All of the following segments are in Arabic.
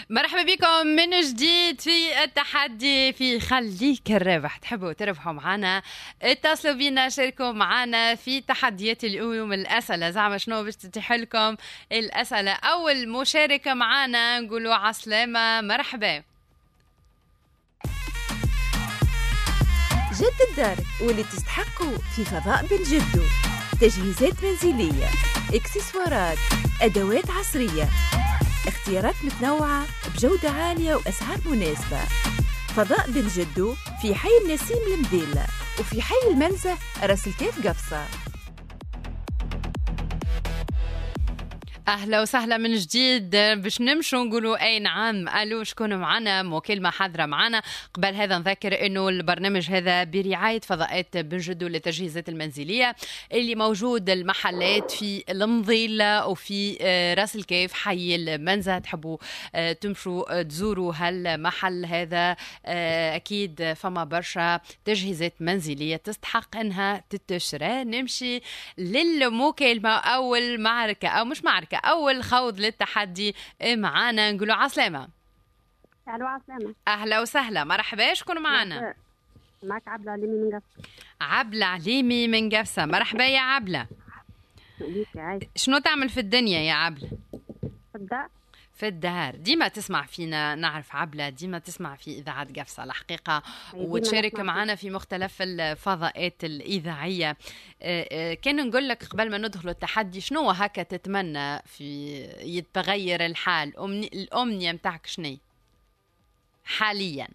مرحبا بكم من جديد في التحدي في خليك الرابح. تحبوا تربحوا معنا؟ اتصلوا بينا، شاركوا معنا في تحديات اليوم. الأسئلة زعما شنو باش تتيح لكم الأسئلة. أول مشاركة معنا نقولوا عسلامة، مرحبا. جد الدار واللي تستحقوا في فضاء بن جدو. تجهيزات منزلية، اكسسوارات، أدوات عصرية، اختيارات متنوعة بجودة عالية وأسعار مناسبة. فضاء بن جدو في حي النسيم المدينة وفي حي المنزه راس الكيف قفصة. أهلا وسهلا من جديد. باش نمشوا نقولوا أي نعم. ألو، شكون معنا؟ مكالمة حاضرة معنا. قبل هذا نذكر أنه البرنامج هذا برعاية فضاءات بن جدو للتجهيزات المنزلية، اللي موجود المحلات في المضيلة وفي راس الكيف حي المنزه. تحبوا تمشوا تزوروا هالمحل هذا، أكيد فما برشا تجهيزات منزلية تستحق أنها تتشرى. نمشي للمكالمة. أول معركة أو مش معركة، أول خوض للتحدي معانا. نقولوا عسلامة. الو عسلامة. أهلا وسهلا، مرحبا. شكون معانا؟ معك عبلة عليمي من قفصة. عبلة عليمي من قفصة، مرحبا يا عبلة. شنو تعمل في الدنيا يا عبلة؟ في الدار. في الدار. ديما تسمع فينا، نعرف عبلة ديما تسمع في إذاعة قفصة الحقيقة، وتشارك معنا في مختلف الفضاءات الإذاعية. كان نقول لك قبل ما ندخل التحدي، شنو هكا تتمنى في يتغير الحال؟ الأمنية متاعك شنو حاليا؟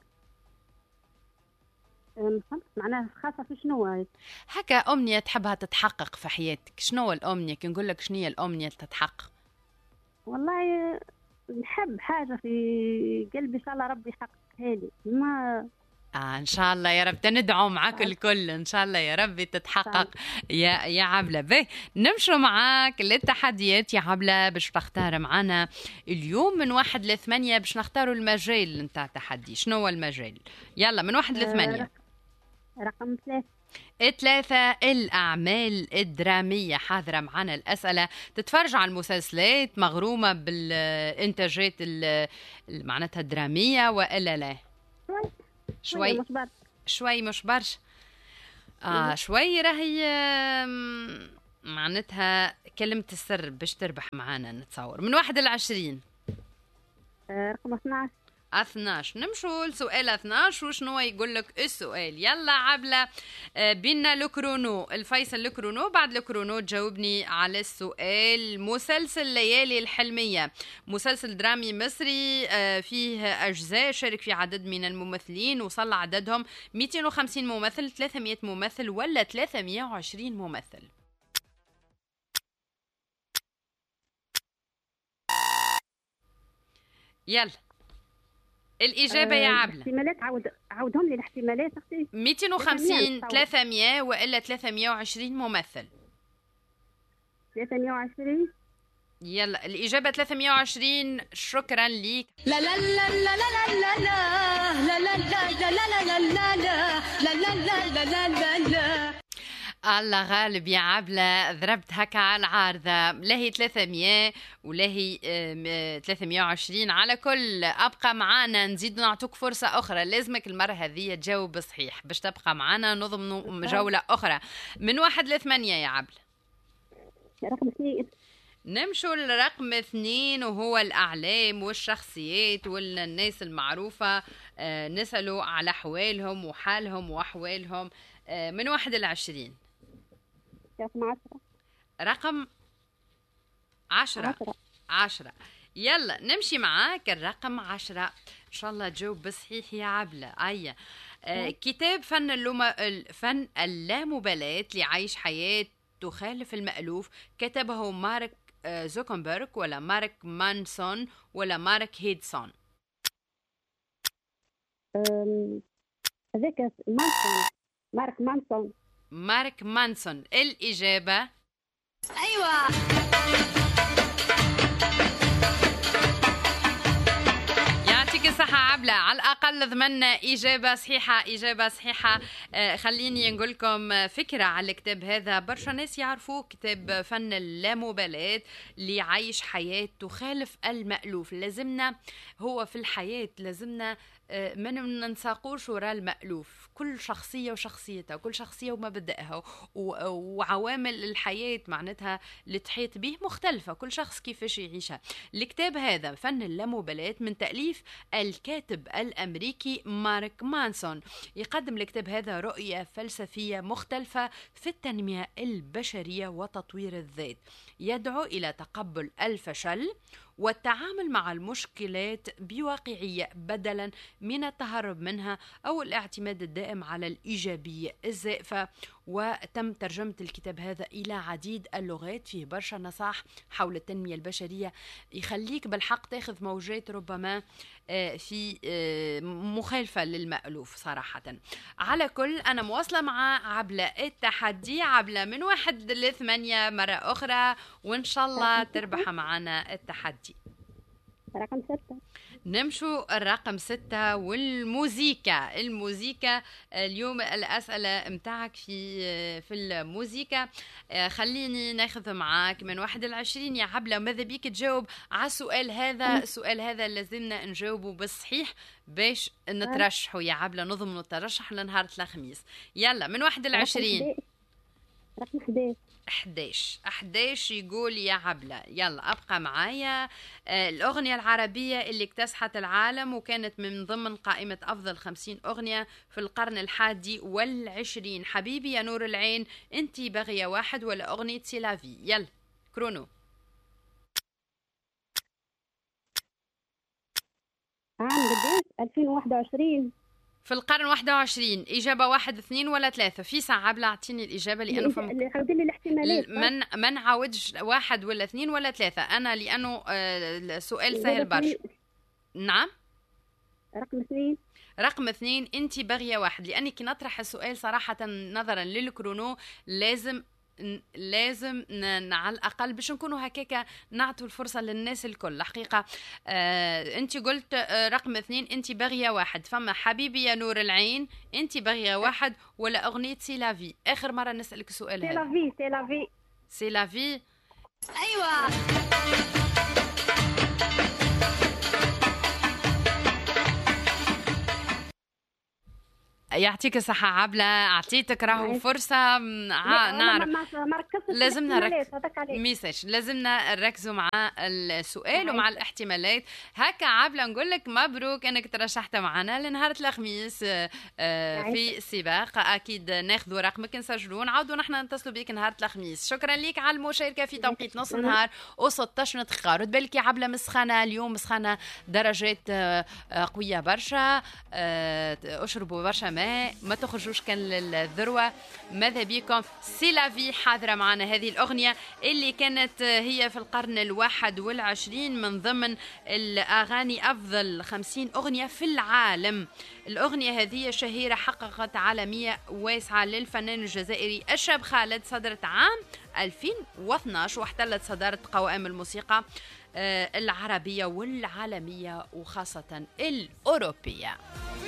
معناها خاصة في شنو هكا أمنية تحبها تتحقق في حياتك؟ شنو الأمنية؟ كي نقول لك شنو هي الأمنية تتحقق؟ والله نحب حاجة في قلبي إن شاء الله ربي يحققها لي. ما إن شاء الله يا رب، تندعو معك الكل إن شاء الله يا رب تتحقق يا عبلة. به نمشوا معاك للتحديات يا عبلة. باش تختار معنا اليوم من 1 ل 8، باش نختاروا المجال نتاع التحدي. شنو هو المجال؟ يلا من 1 ل 8. رقم 3. 3 الأعمال الدرامية. حاضرة معنا الأسئلة. تتفرج على المسلسلات مغرومة بالإنتاجات معناتها الدرامية وإلا لا؟ شوي مش برشا. شوي مش برشا. شوي راهي معناتها كلمة السر باش تربح معنا نتصور. من 1 ل 20. رقم 12. 12. نمشوا لسؤال 12. وشنو يقول لك السؤال؟ يلا عبلة، بينا الكرونو الفيصل الكرونو. بعد الكرونو تجاوبني على السؤال. مسلسل ليالي الحلمية مسلسل درامي مصري فيه أجزاء، شارك فيه عدد من الممثلين، وصل عددهم 250 ممثل، 300 ممثل، ولا 320 ممثل؟ يلا الإجابة يا عبلة. الاحتمالات عودهم لي الاحتمالات أختي. 250 300 وإلا 320 ممثل؟ 320. يلا الإجابة 320. شكرا ليك. لا لا لا لا لا لا لا لا لا لا لا لا لا لا لا لا لا. الله غالب يا عبلة، ضربت هكا على العارضة. لا هي 300 ولا هي 320. على كل أبقى معانا، نزيد نعطوك فرصة أخرى. لازمك المرة هذه تجاوب صحيح باش تبقى معانا نضمن جولة أخرى. من 1 ل 8 يا عبلة. رقم 2. نمشوا لرقم 2، وهو الأعلام والشخصيات والناس المعروفة. نسألوا على أحوالهم وحالهم وأحوالهم. من 1 ل 20. رقم 10. رقم 10. 10. يلا نمشي معاك الرقم 10. إن شاء الله تجاوب بصحيح يا عبلة. كتاب فن اللامبالاة لعيش حياة تخالف المألوف، كتبه مارك زوكنبرغ ولا مارك مانسون ولا مارك هيدسون؟ هذاك مانسون. مارك مانسون. مارك مانسون. الإجابة أيوة. يعطيك الصحة عبلة، على الأقل ضمننا إجابة صحيحة. إجابة صحيحة. خليني نقول لكم فكرة على الكتاب هذا. برشا ناس يعرفوه، كتاب فن اللامبالاة اللي يعيش حياة تخالف المألوف. لازمنا هو في الحياة لازمنا ما ننساقوش وراء المألوف. كل شخصية وشخصيتها، كل شخصية ومبادئها وعوامل الحياة معناتها اللي تحيط به مختلفة، كل شخص كيفاش يعيشها. الكتاب هذا فن اللامبالاة من تأليف الكاتب الأمريكي مارك مانسون. يقدم الكتاب هذا رؤية فلسفية مختلفة في التنمية البشرية وتطوير الذات، يدعو إلى تقبل الفشل والتعامل مع المشكلات بواقعية بدلا من التهرب منها أو الاعتماد الدائم على الإيجابية الزائفة. وتم ترجمة الكتاب هذا إلى عديد اللغات، فيه برشا نصائح حول التنمية البشرية، يخليك بالحق تاخذ موجات ربما في مخالفة للمألوف صراحة. على كل أنا مواصلة مع عبلة التحدي، عبلة من 1 ل8 مرة أخرى، وإن شاء الله تربح معنا التحدي. رقم 6. نمشوا الرقم 6 والموسيقى. الموسيقى اليوم الأسئلة متاعك في الموسيقى. خليني ناخذ معاك من 1 ل 20 يا عبلة، ماذا بيك تجاوب على السؤال هذا. السؤال هذا لازمنا نجاوبه بالصحيح باش نترشحوا يا عبلة، نضمن الترشح لنهار الخميس. يلا من 1 ل 20. رقم 11. 11 يقول يا عبلة. يلا أبقى معايا. الأغنية العربية اللي اكتسحت العالم وكانت من ضمن قائمة أفضل 50 أغنية في القرن 21. حبيبي يا نور العين، انتي بغية واحد، ولا أغنية سيلافي. يلا كرونو. عام قديش؟ 2021 في القرن 21. إجابة 1 2 ولا 3؟ في ساعة عبلة أعطيني الإجابة لأنه فهم. عاودي لي الاحتمالات. من عاودش 1 ولا 2 ولا 3 أنا لأنه السؤال سهل برشا. نعم. رقم 2 أنت باغية واحد، لأني كي نطرح السؤال صراحة نظرا للكرونو لازم على الأقل باش نكونوا هكاكا نعطوا الفرصة للناس الكل. حقيقة أنت قلت رقم 2 أنت باغية واحد، فما حبيبي يا نور العين أنت باغية واحد، ولا أغنية سيلافي. آخر مرة نسألك السؤال هذا. سيلافي. أيوة. يعطيك الصحة عبلة، أعطيتك راهو فرصة. نعرف لازمنا لازمنا نركزوا مع السؤال ومع الاحتمالات. هكا عبلة نقول لك مبروك أنك ترشحت معنا لنهار الخميس في السباق. أكيد ناخذوا رقمك نسجلون نعاودوا نحن نتصلوا بك نهار الخميس. شكرا لك على المشاركة في توقيت نص النهار و16 دقيقة. رد بالك يا عبلة مسخنة اليوم، مسخنة درجات قوية برشا، أشربوا برشا ما تخرجوش كان للذروة. ماذا بيكم سيلافي حاضرة معنا. هذه الأغنية اللي كانت هي في القرن 21 من ضمن الأغاني أفضل 50 أغنية في العالم. الأغنية هذه شهيرة حققت عالمية واسعة للفنان الجزائري الشاب خالد، صدرت عام 2012 واحتلت صدارة قوائم الموسيقى العربية والعالمية وخاصة الأوروبية.